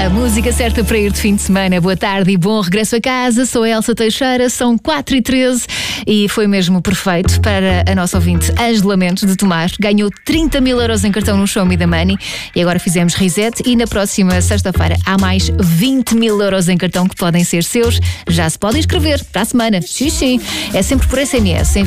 A música certa para ir de fim de semana. Boa tarde e bom regresso a casa. Sou a Elsa Teixeira, são 4h13 e foi mesmo perfeito para a nossa ouvinte Ângela Mendes de Tomar. Ganhou 30 mil euros em cartão no Show Me the Money e agora fizemos reset e na próxima sexta-feira há mais 20 mil euros em cartão que podem ser seus. Já se podem inscrever para a semana. Sim, sim. É sempre por SMS.